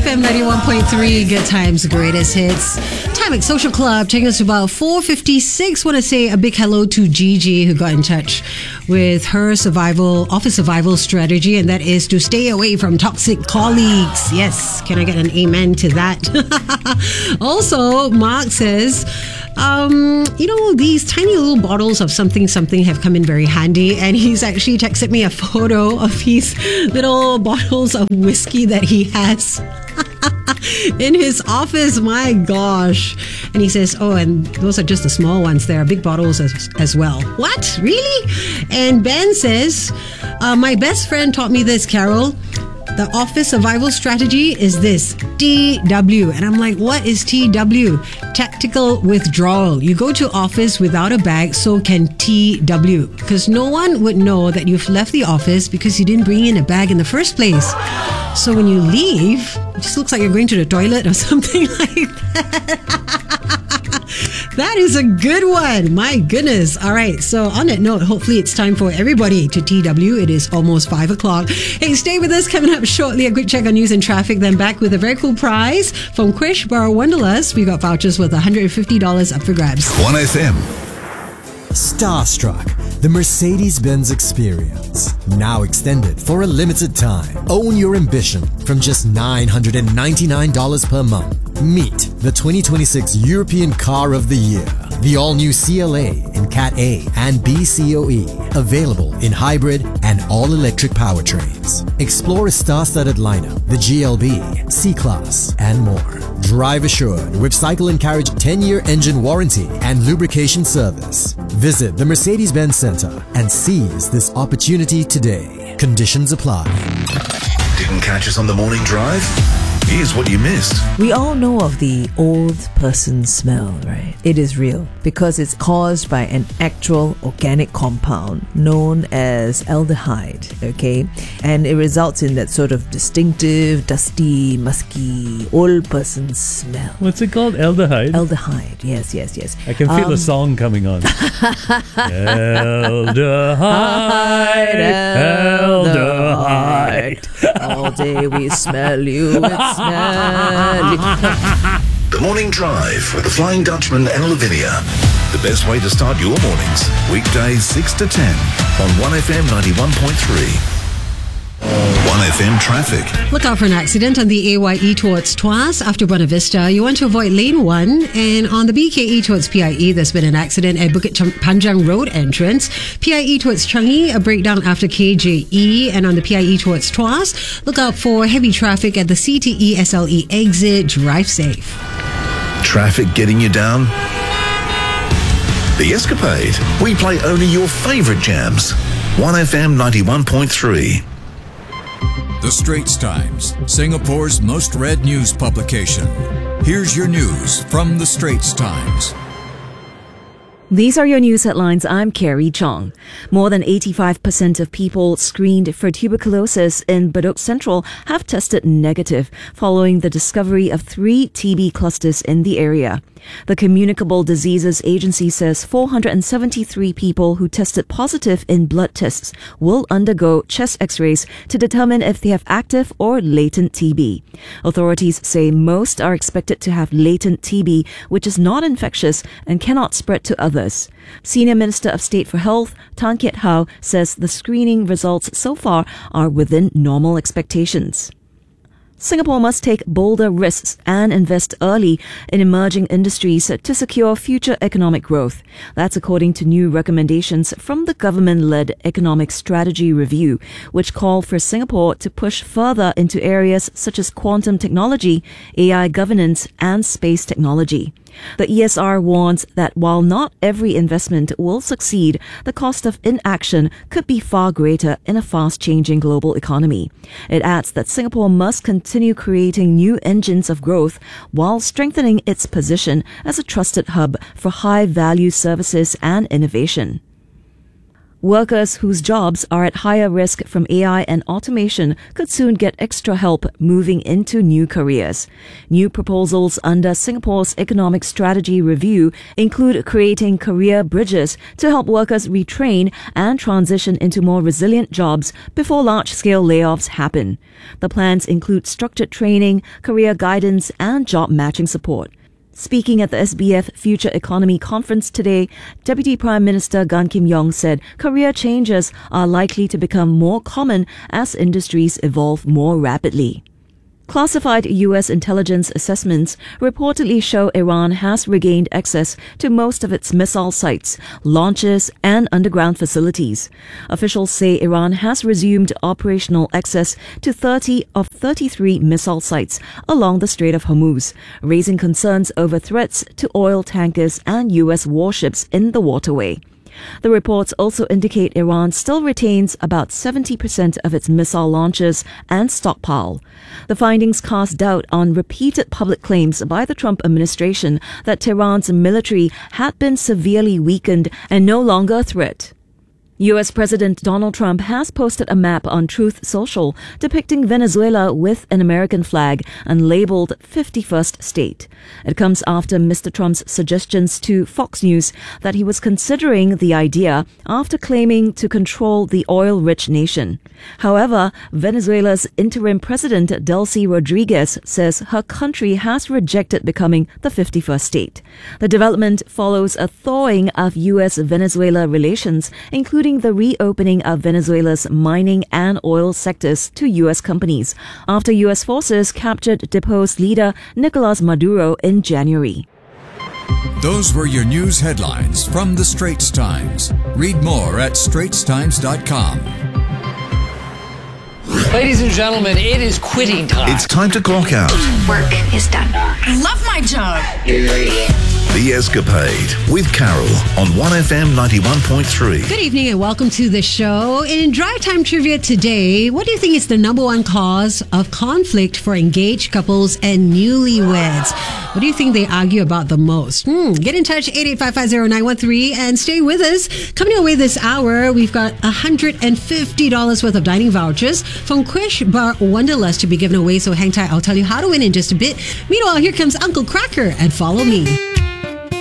1FM 91.3, good times, greatest hits. Timex Social Club, taking us to about 4:56. Want to say a big hello to Gigi, who got in touch with her office survival strategy, and that is to stay away from toxic colleagues. Yes, can I get an amen to that? Also, Mark says, these tiny little bottles of something have come in very handy, and he's actually texted me a photo of these little bottles of whiskey that he has in his office. My gosh. And he says, and those are just the small ones. There are big bottles as well. What? Really? And Ben says, my best friend taught me this, Carol. The office survival strategy is this, TW. And I'm like, what is TW? Tactical withdrawal. You go to office without a bag, so can TW. Because no one would know that you've left the office because you didn't bring in a bag in the first place. So when you leave, it just looks like you're going to the toilet or something like that. That is a good one. My goodness. All right. So on that note, hopefully it's time for everybody to TW. It is almost 5 o'clock. Hey, stay with us. Coming up shortly, a quick check on news and traffic. Then back with a very cool prize from Krish Bar Wonderlust. We got vouchers worth $150 up for grabs. 1FM. Starstruck, the Mercedes-Benz experience. Now extended for a limited time. Own your ambition from just $999 per month. Meet the 2026 European Car of the Year. The all-new CLA in Cat A and B COE. Available in hybrid and all-electric powertrains. Explore a star-studded lineup, the GLB, C-Class, and more. Drive assured with Cycle and Carriage 10-year engine warranty and lubrication service. Visit the Mercedes-Benz Center and seize this opportunity today. Conditions apply. Didn't catch us on the morning drive? Here's what you missed. We all know of the old person smell, right? It is real because it's caused by an actual organic compound known as aldehyde, okay? And it results in that sort of distinctive, dusty, musky, old person smell. What's it called? Aldehyde? Aldehyde, yes. I can feel a song coming on. Aldehyde. All day we smell you, it's smelly. The Morning Drive with the Flying Dutchman and Lavinia. The best way to start your mornings. Weekdays 6 to 10 on 1FM 91.3. 1FM traffic. Look out for an accident on the AYE towards Tuas after Buena Vista. You want to avoid lane 1. And on the BKE towards PIE, there's been an accident at Bukit Panjang Road entrance. PIE towards Changi, a breakdown after KJE. And on the PIE towards Tuas, look out for heavy traffic at the CTE SLE exit. Drive safe. Traffic getting you down? The Escapade. We play only your favourite jams. 1FM 91.3. The Straits Times, Singapore's most read news publication. Here's your news from The Straits Times. These are your news headlines. I'm Carrie Chong. More than 85% of people screened for tuberculosis in Bedok Central have tested negative following the discovery of 3 TB clusters in the area. The Communicable Diseases Agency says 473 people who tested positive in blood tests will undergo chest x-rays to determine if they have active or latent TB. Authorities say most are expected to have latent TB, which is not infectious and cannot spread to others. Senior Minister of State for Health, Tan Kiat Hau, says the screening results so far are within normal expectations. Singapore must take bolder risks and invest early in emerging industries to secure future economic growth. That's according to new recommendations from the government-led Economic Strategy Review, which call for Singapore to push further into areas such as quantum technology, AI governance, and space technology. The ESR warns that while not every investment will succeed, the cost of inaction could be far greater in a fast-changing global economy. It adds that Singapore must continue creating new engines of growth while strengthening its position as a trusted hub for high-value services and innovation. workers whose jobs are at higher risk from AI and automation could soon get extra help moving into new careers. New proposals under Singapore's Economic Strategy Review include creating career bridges to help workers retrain and transition into more resilient jobs before large-scale layoffs happen. The plans include structured training, career guidance, and job matching support. Speaking at the SBF Future Economy Conference today, Deputy Prime Minister Gan Kim Yong said career changes are likely to become more common as industries evolve more rapidly. Classified U.S. intelligence assessments reportedly show Iran has regained access to most of its missile sites, launches, and underground facilities. Officials say Iran has resumed operational access to 30 of 33 missile sites along the Strait of Hormuz, raising concerns over threats to oil tankers and U.S. warships in the waterway. The reports also indicate Iran still retains about 70% of its missile launches and stockpile. The findings cast doubt on repeated public claims by the Trump administration that Tehran's military had been severely weakened and no longer a threat. U.S. President Donald Trump has posted a map on Truth Social depicting Venezuela with an American flag and labeled 51st State. It comes after Mr. Trump's suggestions to Fox News that he was considering the idea after claiming to control the oil-rich nation. However, Venezuela's interim president Delcy Rodriguez says her country has rejected becoming the 51st state. The development follows a thawing of U.S.-Venezuela relations, including the reopening of Venezuela's mining and oil sectors to U.S. companies after U.S. forces captured deposed leader Nicolas Maduro in January. Those were your news headlines from The Straits Times. Read more at straitstimes.com. Ladies and gentlemen, it is quitting time. It's time to clock out. Work is done. I love my job. The Escapade with Carol on 1FM 91.3. Good evening and welcome to the show. In Drive Time Trivia today, what do you think is the number one cause of conflict for engaged couples and newlyweds? What do you think they argue about the most? Get in touch, 88550913, and stay with us. Coming away this hour, we've got $150 worth of dining vouchers from Quish Bar Wanderlust to be given away, so hang tight. I'll tell you how to win in just a bit. Meanwhile, here comes Uncle Cracker and Follow Me.